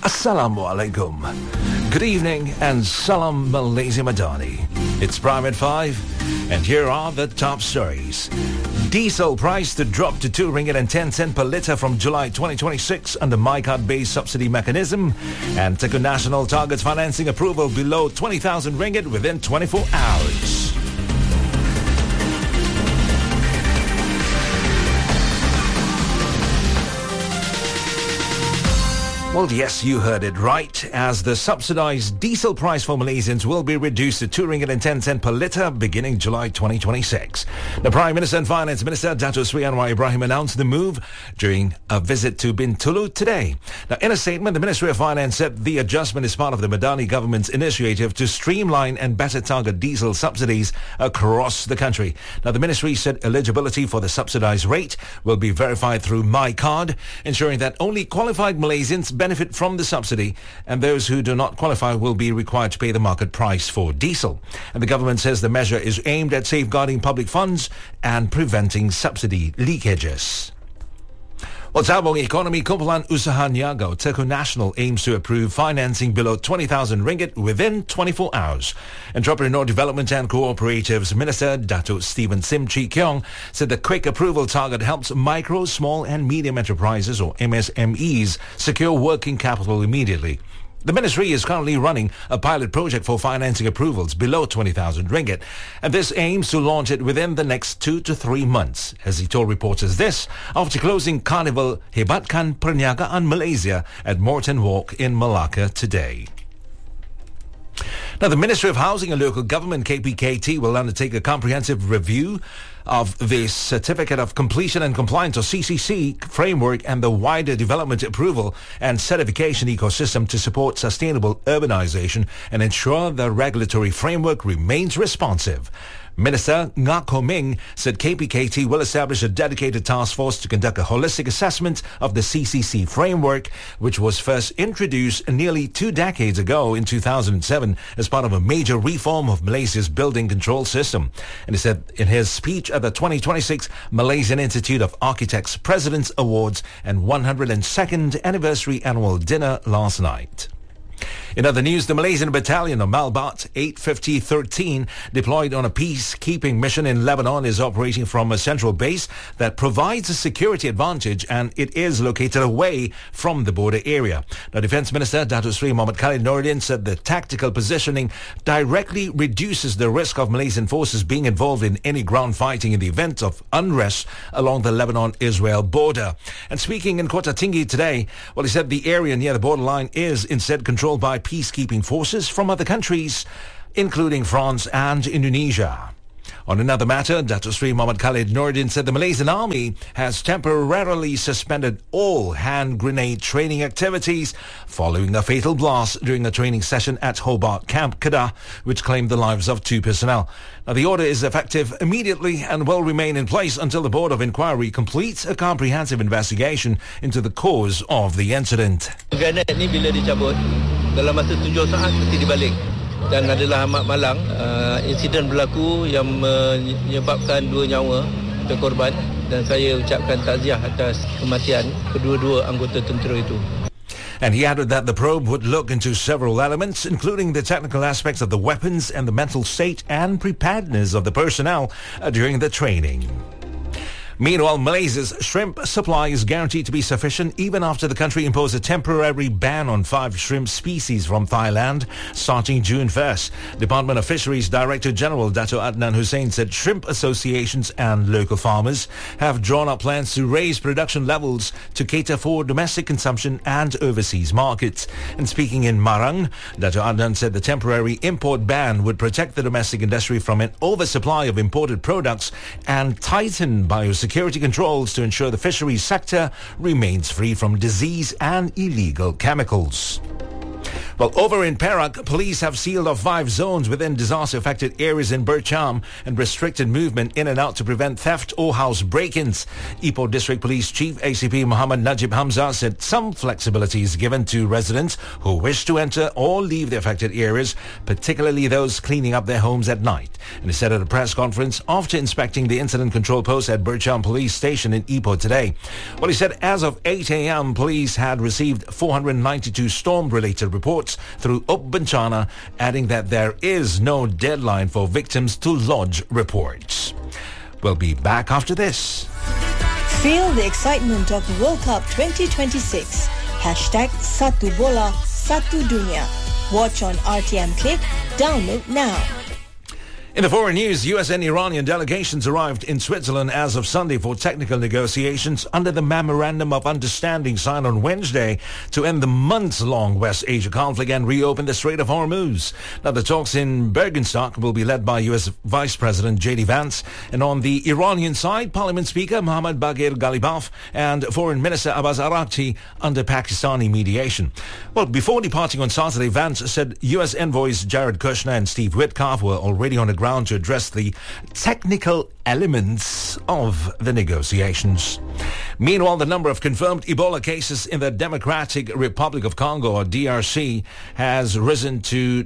Assalamualaikum. Good evening and Salam Malaysia Madani. It's Prime at 5 and here are the top stories. Diesel price to drop to 2 ringgit and 10 cent per litre from July 2026 under MyCard-based subsidy mechanism. And Tekun Nasional targets financing approval below 20,000 ringgit within 24 hours. Well, yes, you heard it right, as the subsidized diesel price for Malaysians will be reduced to 2 ringgit and 10 cent per litre beginning July 2026. The Prime Minister and Finance Minister, Dato' Sri Anwar Ibrahim, announced the move during a visit to Bintulu today. Now, in a statement, the Ministry of Finance said the adjustment is part of the Madani government's initiative to streamline and better target diesel subsidies across the country. Now, the ministry said eligibility for the subsidized rate will be verified through MyCard, ensuring that only qualified Malaysians benefit from the subsidy, and those who do not qualify will be required to pay the market price for diesel. And the government says the measure is aimed at safeguarding public funds and preventing subsidy leakages. Well, Sabong Economy Kumpulan Usaha Niaga, Tekun Nasional aims to approve financing below 20,000 ringgit within 24 hours. Entrepreneur Development and Cooperatives Minister Dato' Stephen Sim Chi Keong said the quick approval target helps micro, small and medium enterprises or MSMEs secure working capital immediately. The ministry is currently running a pilot project for financing approvals below 20,000 ringgit, and this aims to launch it within the next 2 to 3 months, as he told reporters this after closing Carnival Hebatkan Perniagaan Malaysia at Morton Walk in Malacca today. Now, the Ministry of Housing and Local Government, KPKT, will undertake a comprehensive review of the Certificate of Completion and Compliance, or CCC, framework and the wider development approval and certification ecosystem to support sustainable urbanization and ensure the regulatory framework remains responsive. Minister Ngak Ho Ming said KPKT will establish a dedicated task force to conduct a holistic assessment of the CCC framework, which was first introduced nearly 2 decades ago in 2007 as part of a major reform of Malaysia's building control system. And he said in his speech at the 2026 Malaysian Institute of Architects President's Awards and 102nd Anniversary Annual Dinner last night. In other news, the Malaysian battalion of Malbat 85013, deployed on a peacekeeping mission in Lebanon, is operating from a central base that provides a security advantage, and it is located away from the border area. Now, Defence Minister Dato' Sri Mohammad Khalid Nordin said the tactical positioning directly reduces the risk of Malaysian forces being involved in any ground fighting in the event of unrest along the Lebanon-Israel border. And speaking in Kota Tinggi today, well, he said the area near the borderline is instead controlled by peacekeeping forces from other countries, including France and Indonesia. On another matter, Dato' Sri Mohammad Khalid Nordin said the Malaysian Army has temporarily suspended all hand grenade training activities following a fatal blast during a training session at Hobart Camp Kedah, which claimed the lives of 2 personnel. Now, the order is effective immediately and will remain in place until the Board of Inquiry completes a comprehensive investigation into the cause of the incident. Granat ni bila dicabut, dalam masa 7 saat mesti dibalik. Dan adalah amat malang, insiden berlaku yang menyebabkan 2 nyawa korban, dan saya ucapkan takziah atas kematian kedua-dua anggota tentera itu. And he added that the probe would look into several elements, including the technical aspects of the weapons and the mental state and preparedness of the personnel during the training. Meanwhile, Malaysia's shrimp supply is guaranteed to be sufficient even after the country imposed a temporary ban on 5 shrimp species from Thailand starting June 1st. Department of Fisheries Director General Dato' Adnan Hussein said shrimp associations and local farmers have drawn up plans to raise production levels to cater for domestic consumption and overseas markets. And speaking in Marang, Dato' Adnan said the temporary import ban would protect the domestic industry from an oversupply of imported products and tighten biosecurity controls to ensure the fisheries sector remains free from disease and illegal chemicals. Well, over in Perak, police have sealed off 5 zones within disaster-affected areas in Bercham and restricted movement in and out to prevent theft or house break-ins. Ipoh District Police Chief ACP Muhammad Najib Hamza said some flexibility is given to residents who wish to enter or leave the affected areas, particularly those cleaning up their homes at night. And he said at a press conference after inspecting the incident control post at Bercham Police Station in Ipoh today. Well, he said as of 8 a.m., police had received 492 storm-related reports through Up Bencana, adding that there is no deadline for victims to lodge reports. We'll be back after this. Feel the excitement of World Cup 2026. Hashtag Satu Bola, Satu Dunia. Watch on RTM Click. Download now. In the foreign news, US and Iranian delegations arrived in Switzerland as of Sunday for technical negotiations under the Memorandum of Understanding signed on Wednesday to end the months-long West Asia conflict and reopen the Strait of Hormuz. Now, the talks in Bergenstock will be led by US Vice President J.D. Vance. And on the Iranian side, Parliament Speaker Mohammad Baghir Ghalibaf and Foreign Minister Abbas Araghchi under Pakistani mediation. Well, before departing on Saturday, Vance said US envoys Jared Kushner and Steve Witkoff were already on the ground to address the technical elements of the negotiations. Meanwhile, the number of confirmed Ebola cases in the Democratic Republic of Congo, or DRC, has risen to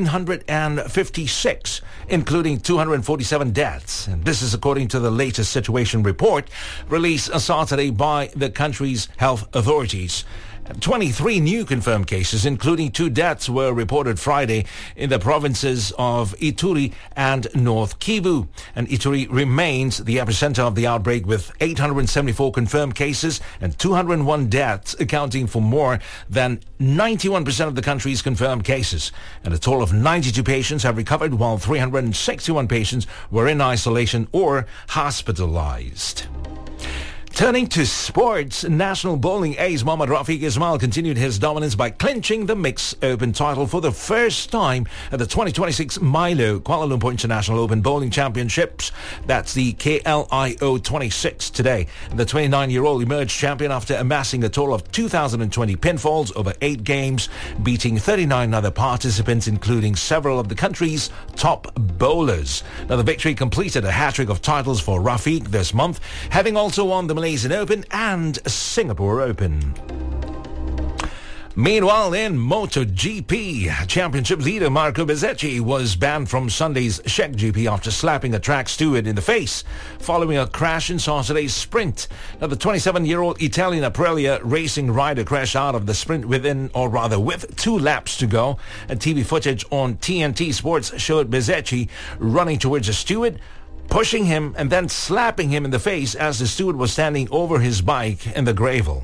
956, including 247 deaths. And this is according to the latest situation report released on Saturday by the country's health authorities. 23 new confirmed cases, including 2 deaths, were reported Friday in the provinces of Ituri and North Kivu. And Ituri remains the epicenter of the outbreak with 874 confirmed cases and 201 deaths, accounting for more than 91% of the country's confirmed cases. And a total of 92 patients have recovered, while 361 patients were in isolation or hospitalized. Turning to sports, national bowling ace Mohammad Rafiq Ismail continued his dominance by clinching the Mixed Open title for the first time at the 2026 Milo Kuala Lumpur International Open Bowling Championships. That's the KLIO 26 today. The 29-year-old emerged champion after amassing a total of 2,020 pinfalls over 8 games, beating 39 other participants, including several of the country's top bowlers. Now, the victory completed a hat-trick of titles for Rafiq this month, having also won the Malaysian Open and Singapore Open. Meanwhile, in MotoGP, championship leader Marco Bezzecchi was banned from Sunday's Czech GP after slapping a track steward in the face following a crash in Saturday's sprint. Now, the 27-year-old Italian Aprilia racing rider crashed out of the sprint with 2 laps to go. And TV footage on TNT Sports showed Bezzecchi running towards a steward, pushing him and then slapping him in the face as the steward was standing over his bike in the gravel.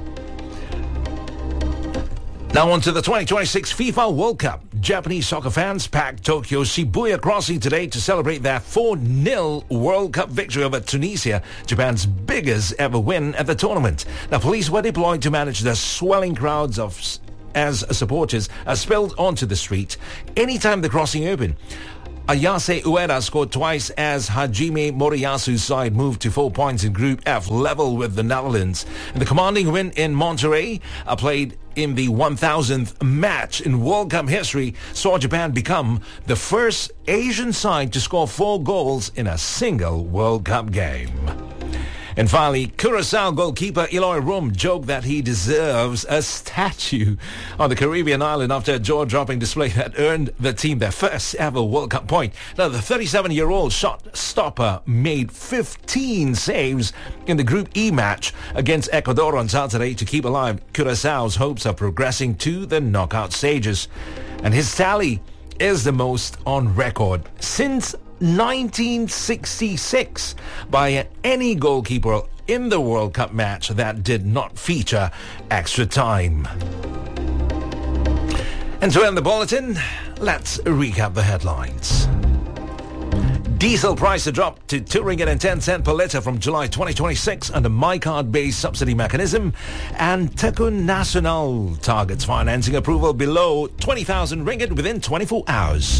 Now on to the 2026 FIFA World Cup. Japanese soccer fans packed Tokyo's Shibuya Crossing today to celebrate their 4-0 World Cup victory over Tunisia, Japan's biggest ever win at the tournament. Now, police were deployed to manage the swelling crowds as supporters spilled onto the street anytime the crossing opened. Ayase Ueda scored twice as Hajime Moriyasu's side moved to 4 points in Group F, level with the Netherlands. And the commanding win in Monterrey, played in the 1,000th match in World Cup history, saw Japan become the first Asian side to score 4 goals in a single World Cup game. And finally, Curacao goalkeeper Eloy Room joked that he deserves a statue on the Caribbean island after a jaw-dropping display that earned the team their first ever World Cup point. Now, the 37-year-old shot stopper made 15 saves in the Group E match against Ecuador on Saturday to keep alive Curacao's hopes of progressing to the knockout stages. And his tally is the most on record since 1966 by any goalkeeper in the World Cup match that did not feature extra time. And to end the bulletin, let's recap the headlines. Diesel price dropped to 2 ringgit and 10 cents per litre from July 2026 under MyCard-based subsidy mechanism, and Tekun Nasional targets financing approval below 20,000 ringgit within 24 hours.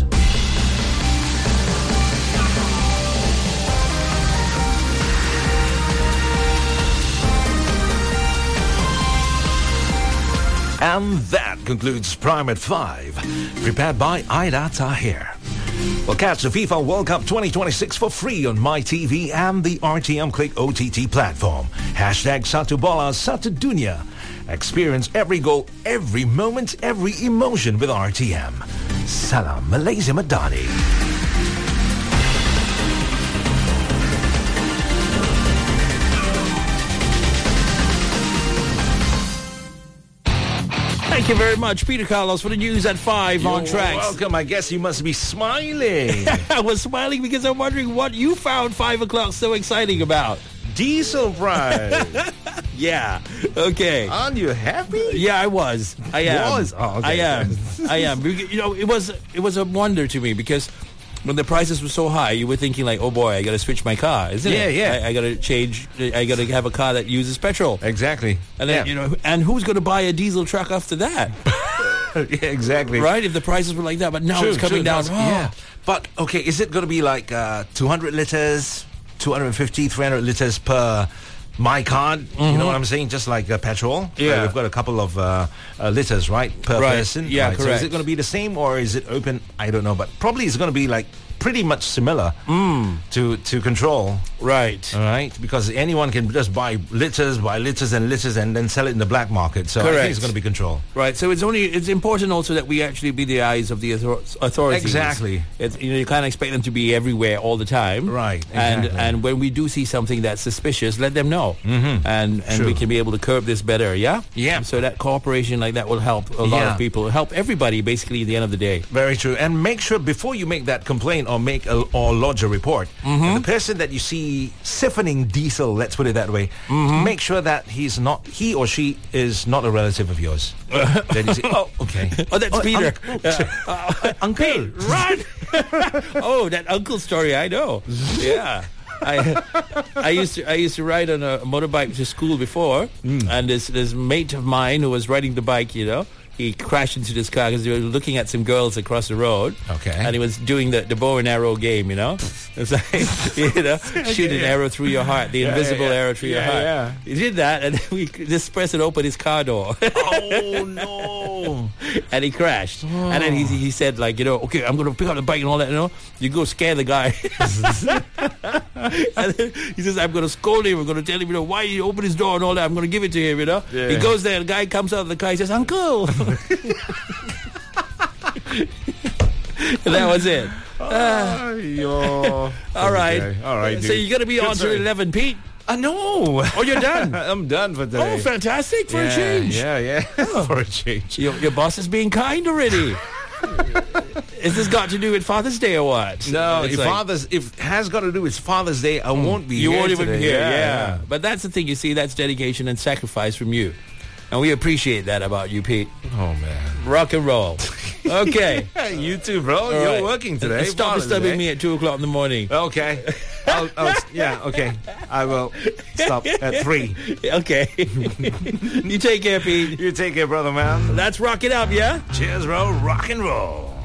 And that concludes Prime at 5, prepared by Aida Tahir. Well, catch the FIFA World Cup 2026 for free on MyTV and the RTM Click OTT platform. Hashtag Satu Bola Satu Dunia. Experience every goal, every moment, every emotion with RTM. Salam Malaysia Madani. Thank you very much, Peter Carlos, for the news at 5 on Tracks. Welcome. I guess you must be smiling. I was smiling because I'm wondering what you found 5 o'clock so exciting about. Diesel price. Yeah. Okay. Aren't you happy? Yeah, I was. I am. Was? Oh, okay. I am. You know, it was a wonder to me because when the prices were so high, you were thinking like, oh boy, I got to switch my car, isn't it? Yeah. I got to change. I got to have a car that uses petrol. Exactly. And then, you know, and who's going to buy a diesel truck after that? Yeah, exactly. Right? If the prices were like that, but now it's coming down. Yeah. But, okay, is it going to be like 200 liters, 250, 300 liters per my card? Mm-hmm. You know what I'm saying? Just like petrol. Yeah. We've got a couple of liters, right? Per person. Yeah, right. correct. So is it going to be the same or is it open? I don't know. But probably it's going to be like pretty much similar to control. Right. All right. Because anyone can just buy liters and liters and then sell it in the black market. So Correct. I think it's going to be control. Right. So it's important also that we actually be the eyes of the authorities. Exactly. It's, you know, you can't expect them to be everywhere all the time. Right. And Exactly. and when we do see something that's suspicious, let them know. Mm-hmm. And True. we can be able to curb this better. Yeah. Yeah. So that cooperation like that will help a lot of people, help everybody basically at the end of the day. Very true. And make sure before you make that complaint or or lodge a report, the person that you see siphoning diesel, let's put it that way, make sure that he or she is not a relative of yours. Then you say, oh, okay. Oh, that's Peter. Uncle. Hey, run! Oh, that uncle story, I know. Yeah. I used to ride on a motorbike to school before, and this mate of mine who was riding the bike, you know, he crashed into this car because they were looking at some girls across the road. Okay. And he was doing the bow and arrow game, you know. It's like, you know, shoot an arrow through your heart, the invisible arrow through your heart. Yeah. He did that, and this person opened his car door. Oh, no. And he crashed. And then he said, like, you know, okay, I'm going to pick up the bike and all that, you know. You go scare the guy. And then he says, I'm going to scold him. I'm going to tell him, you know, why you open his door and all that. I'm going to give it to him, you know. Yeah. He goes there, the guy comes out of the car, he says, Uncle. And that was it. All right. Okay. All right, So dude. you're going to be on to 11, Pete? No. Oh, you're done? I'm done for today. Oh, fantastic. For a change. Yeah. For a change. Your boss is being kind already. Is this got to do with Father's Day or what? No, It's if like- it has got to do with Father's Day, I won't be You here won't even today. be here, yeah. But that's the thing, you see, that's dedication and sacrifice from you. And we appreciate that about you, Pete. Oh, man. Rock and roll. Okay. You too, bro. All You're right. working today. Stop Father's disturbing Day. me at 2 o'clock in the morning. Okay. Okay. I will stop at 3. Okay. You take care, Pete. You take care, brother, man. Let's rock it up, yeah? Cheers, bro. Rock and roll.